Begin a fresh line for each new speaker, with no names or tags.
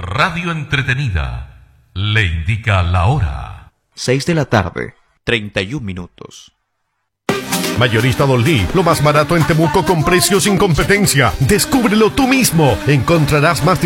Radio Entretenida le indica la hora.
6 de la tarde, 31 minutos.
Mayorista Don Lee, lo más barato en Temuco con precios sin competencia. Descúbrelo tú mismo. Encontrarás más de